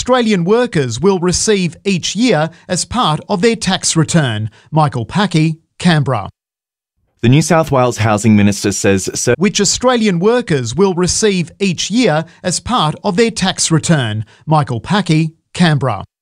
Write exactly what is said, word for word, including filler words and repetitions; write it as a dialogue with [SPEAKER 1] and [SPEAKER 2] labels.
[SPEAKER 1] Australian workers will receive each year as part of their tax return. Michael Packey, Canberra.
[SPEAKER 2] The New South Wales Housing Minister says... So-
[SPEAKER 1] Which Australian workers will receive each year as part of their tax return. Michael Packey, Canberra.